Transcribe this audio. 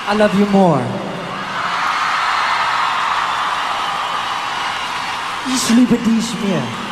I love you more. Ich liebe dich mehr.